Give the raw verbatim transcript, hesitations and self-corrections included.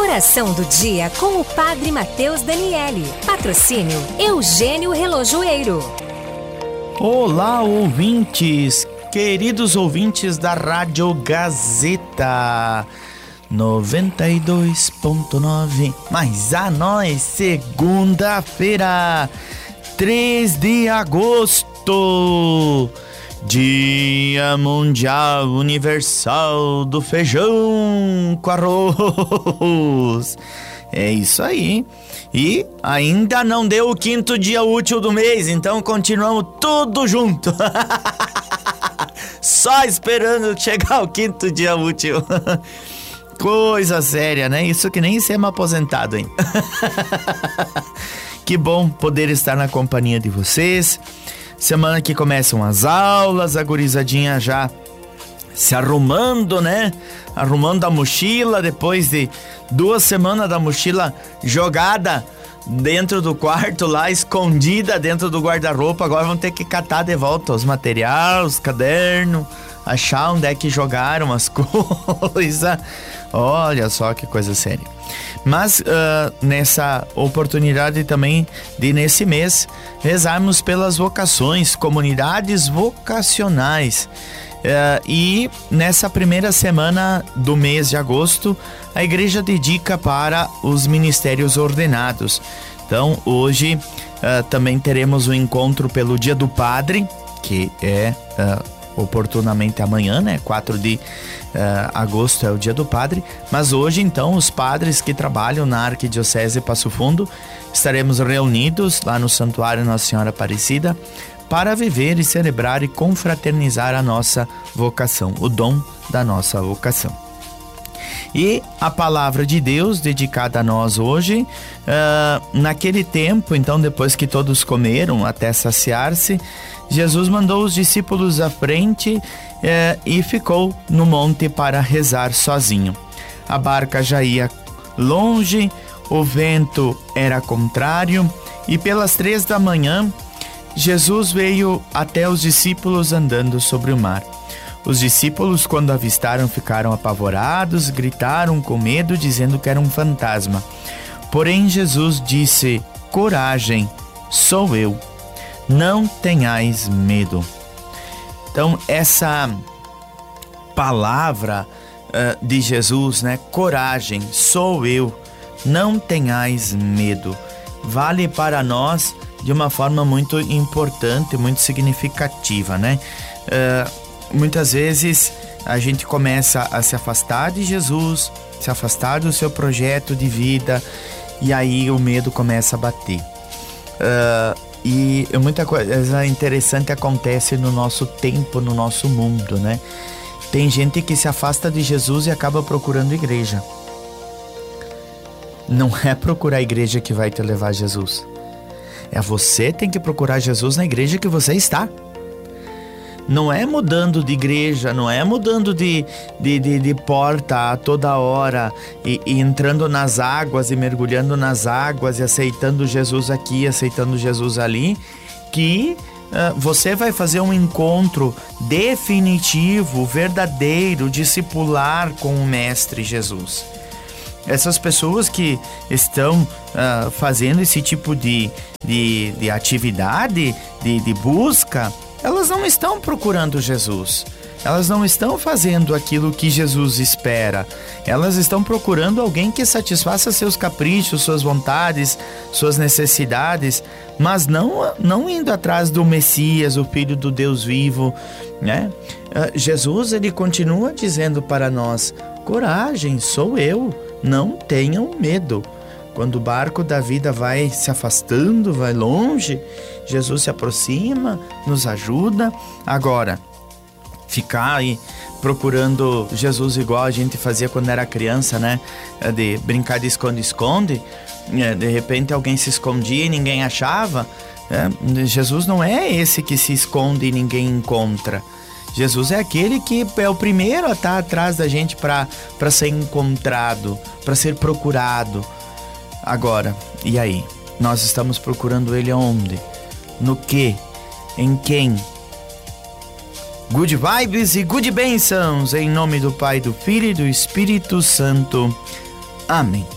Oração do dia com o Padre Mateus Daniele. Patrocínio Eugênio Relojoeiro. Olá, ouvintes, queridos ouvintes da Rádio Gazeta noventa e dois ponto nove. Mas a nós, segunda-feira, três de agosto, Dia Mundial Universal do Feijão com Arroz. É isso aí. E ainda não deu o quinto dia útil do mês, então continuamos tudo junto. Só esperando chegar o quinto dia útil. Coisa séria, né? Isso que nem ser aposentado, hein? Que bom poder estar na companhia de vocês. Semana que começam as aulas, a gurizadinha já se arrumando, né? Arrumando a mochila depois de duas semanas da mochila jogada dentro do quarto lá, escondida dentro do guarda-roupa. Agora vão ter que catar de volta os materiais, os cadernos, achar onde é que jogaram as coisas. Olha só que coisa séria. Mas uh, nessa oportunidade também de nesse mês rezarmos pelas vocações, comunidades vocacionais. Uh, e nessa primeira semana do mês de agosto, a igreja dedica para os ministérios ordenados. Então hoje uh, também teremos o encontro pelo Dia do Padre, que é uh, oportunamente amanhã, né? quatro de agosto é o Dia do Padre. Mas hoje então os padres que trabalham na Arquidiocese de Passo Fundo estaremos reunidos lá no Santuário Nossa Senhora Aparecida para viver e celebrar e confraternizar a nossa vocação, o dom da nossa vocação. E a palavra de Deus dedicada a nós hoje, uh, naquele tempo, então depois que todos comeram até saciar-se, Jesus mandou os discípulos à frente uh, e ficou no monte para rezar sozinho. A barca já ia longe, o vento era contrário e pelas três da manhã Jesus veio até os discípulos andando sobre o mar. Os discípulos, quando avistaram, ficaram apavorados, gritaram com medo, dizendo que era um fantasma. Porém, Jesus disse: coragem, sou eu, não tenhais medo. Então, essa palavra uh, de Jesus, né? Coragem, sou eu, não tenhais medo, vale para nós de uma forma muito importante, muito significativa, né? Uh, Muitas vezes a gente começa a se afastar de Jesus, se afastar do seu projeto de vida, e aí o medo começa a bater. Uh, e muita coisa interessante acontece no nosso tempo, no nosso mundo, né? Tem gente que se afasta de Jesus e acaba procurando igreja. Não é procurar a igreja que vai te levar a Jesus. É você que tem que procurar Jesus na igreja que você está. Não é mudando de igreja, não é mudando de, de, de, de porta a toda hora e, e entrando nas águas e mergulhando nas águas e aceitando Jesus aqui, aceitando Jesus ali, que uh, você vai fazer um encontro definitivo, verdadeiro, discipular com o Mestre Jesus. Essas pessoas que estão uh, fazendo esse tipo de, de, de atividade, de, de busca, elas não estão procurando Jesus. Elas não estão fazendo aquilo que Jesus espera. Elas estão procurando alguém que satisfaça seus caprichos, suas vontades, suas necessidades, mas não, não indo atrás do Messias, o Filho do Deus vivo, né? Uh, Jesus, ele continua dizendo para nós: coragem, sou eu, não tenham medo. Quando o barco da vida vai se afastando, vai longe, Jesus se aproxima, nos ajuda. Agora, ficar aí procurando Jesus igual a gente fazia quando era criança, né? De brincar de esconde-esconde, de repente alguém se escondia e ninguém achava. Jesus não é esse que se esconde e ninguém encontra. Jesus é aquele que é o primeiro a estar atrás da gente para para ser encontrado, para ser procurado. Agora, e aí? Nós estamos procurando ele aonde? No que? Em quem? Good vibes e good bênçãos, em nome do Pai, do Filho e do Espírito Santo. Amém.